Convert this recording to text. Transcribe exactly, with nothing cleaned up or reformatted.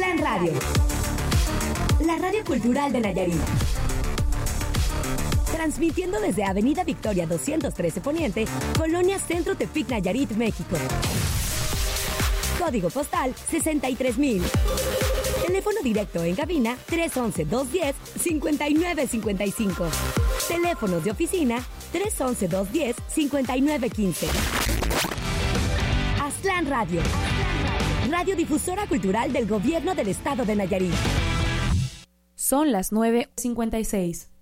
Aztlán Radio, la radio cultural de Nayarit. Transmitiendo desde Avenida Victoria doscientos trece Poniente, Colonia Centro Tepic, Nayarit, México. Código postal sesenta y tres mil. Teléfono directo en cabina tres once, dos diez, cincuenta y nueve cincuenta y cinco. Teléfonos de oficina tres once, dos diez, cincuenta y nueve quince. Aztlán Radio, radiodifusora cultural del Gobierno del Estado de Nayarit. Son las nueve cincuenta y seis.